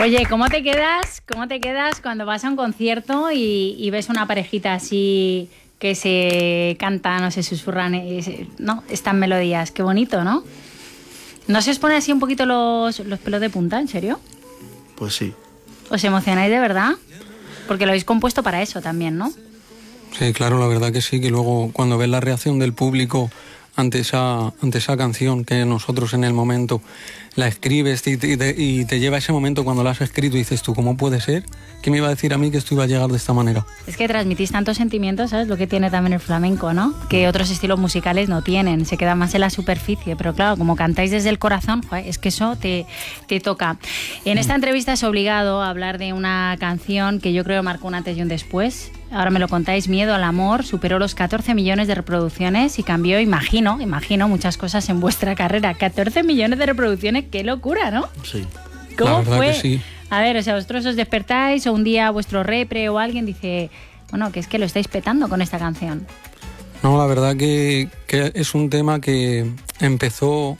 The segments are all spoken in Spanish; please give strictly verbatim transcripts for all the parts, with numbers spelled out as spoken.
Oye, ¿cómo te quedas? ¿Cómo te quedas cuando vas a un concierto y, y ves una parejita así que se cantan o se susurran, eh, no, estas melodías? Qué bonito, ¿no? ¿No se os pone así un poquito los, los pelos de punta, en serio? Pues sí. ¿Os emocionáis de verdad? Porque lo habéis compuesto para eso también, ¿no? Sí, claro, la verdad que sí, que luego cuando ves la reacción del público ante esa, ante esa canción que nosotros en el momento la escribes y te, y te, y te lleva a ese momento cuando la has escrito y dices tú, ¿cómo puede ser? ¿Qué me iba a decir a mí que esto iba a llegar de esta manera? Es que transmitís tantos sentimientos, ¿sabes? Lo que tiene también el flamenco, ¿no? Que otros estilos musicales no tienen, se queda más en la superficie, pero claro, como cantáis desde el corazón, joder, es que eso te, te toca. En esta entrevista es obligado a hablar de una canción que yo creo marcó un antes y un después. Ahora me lo contáis, Miedo al amor, superó los catorce millones de reproducciones y cambió, imagino, imagino muchas cosas en vuestra carrera. catorce millones de reproducciones, qué locura, ¿no? Sí. ¿Cómo La verdad fue? que sí. A ver, o sea, vosotros os despertáis o un día vuestro repre o alguien dice, bueno, que es que lo estáis petando con esta canción. No, la verdad que, que es un tema que empezó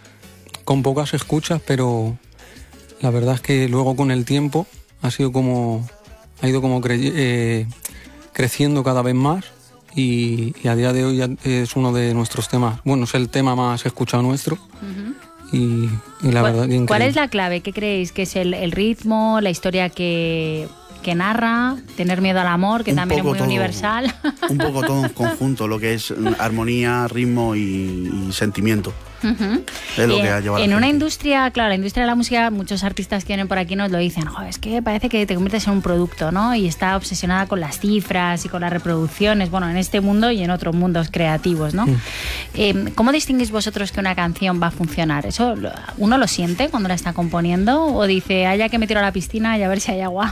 con pocas escuchas, pero la verdad es que luego con el tiempo ha sido como, ha ido como cre- eh, creciendo cada vez más y, y a día de hoy ya es uno de nuestros temas, bueno, es el tema más escuchado nuestro. Uh-huh. Y, y la ¿Cuál, verdad que increíble. ¿Cuál es la clave? ¿Qué creéis? ¿Que es el, el ritmo, la historia que, que narra, tener miedo al amor, que un también es muy todo, universal? Un poco todo en conjunto, lo que es armonía, ritmo y, y sentimiento. Uh-huh. Es lo eh, que ha llevado en a la una gente. industria, claro, la industria de la música, muchos artistas que vienen por aquí nos lo dicen, joder, es que parece que te conviertes en un producto, ¿no? Y está obsesionada con las cifras y con las reproducciones, bueno, en este mundo y en otros mundos creativos, ¿no? Mm. Eh, ¿Cómo distinguís vosotros que una canción va a funcionar? ¿Eso uno lo siente cuando la está componiendo? ¿O dice, haya que me tiro a la piscina y a ver si hay agua?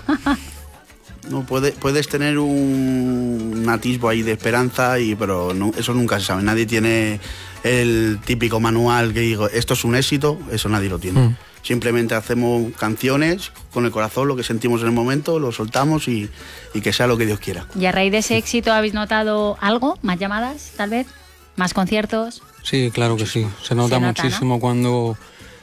No, puede, puedes tener un, un atisbo ahí de esperanza, y, pero no, eso nunca se sabe. Nadie tiene el típico manual que digo, esto es un éxito, eso nadie lo tiene. Mm. Simplemente hacemos canciones con el corazón, lo que sentimos en el momento, lo soltamos y, y que sea lo que Dios quiera. ¿Y a raíz de ese éxito habéis notado algo? ¿Más llamadas, tal vez? ¿Más conciertos? Sí, claro que sí. Se nota, Se nota muchísimo, ¿no? Cuando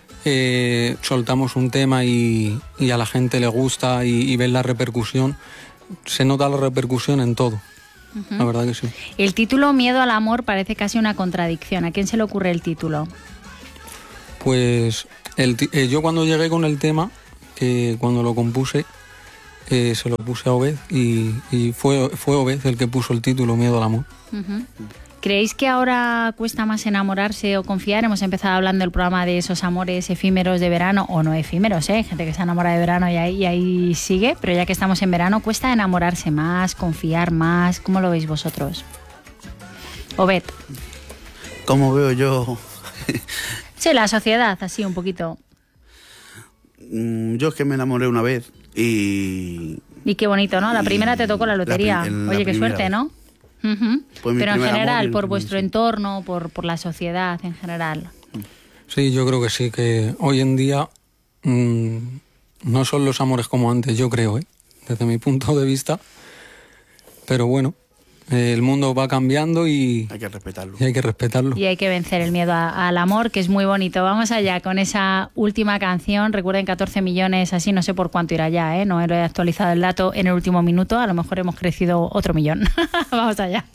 eh, soltamos un tema y, y a la gente le gusta y, y ven la repercusión. Se nota la repercusión en todo. Uh-huh. La verdad que sí. El título Miedo al amor parece casi una contradicción. ¿A quién se le ocurre el título? Pues el, eh, yo cuando llegué con el tema, que cuando lo compuse, eh, se lo puse a Obed y, y fue, fue Obed el que puso el título Miedo al amor. Uh-huh. ¿Creéis que ahora cuesta más enamorarse o confiar? Hemos empezado hablando del programa de esos amores efímeros de verano, o no efímeros, ¿eh? Gente que se enamora de verano y ahí, y ahí sigue, pero ya que estamos en verano, ¿cuesta enamorarse más, confiar más? ¿Cómo lo veis vosotros? Obed. ¿Cómo veo yo? Sí, la sociedad, así un poquito. Yo es que me enamoré una vez y... Y qué bonito, ¿no? La primera te tocó la lotería. La Oye, qué suerte, vez. ¿no? Uh-huh. Pero en general, por vuestro sí. entorno, por, por la sociedad en general. Sí, yo creo que sí, que hoy en día mmm, no son los amores como antes, yo creo, ¿eh? Desde mi punto de vista. Pero bueno, eh, el mundo va cambiando y hay que respetarlo. Y hay que respetarlo. Y hay que vencer el miedo a, al amor, que es muy bonito. Vamos allá con esa última canción. Recuerden, catorce millones, así no sé por cuánto irá ya, ¿eh? No he actualizado el dato en el último minuto. A lo mejor hemos crecido otro millón. Vamos allá.